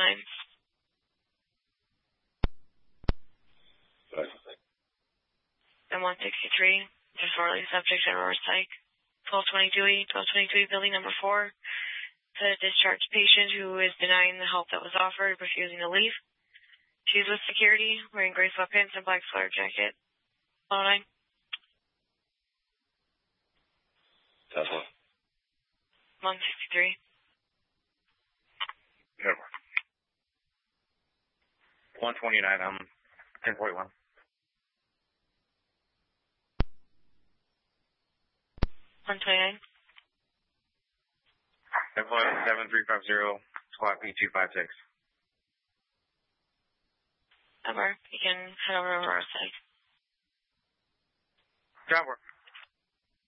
M163, disorderly subject at Aurora Psych. 1222E, 1222E, building number 4. The discharged patient who is denying the help that was offered, refusing to leave. She's with security, wearing gray sweatpants and black sweater jacket. 109. Tesla. 163. Never. 129, 1041. 129. 7350, squad P256. Over. You can head over to Aurora Psych. Job work.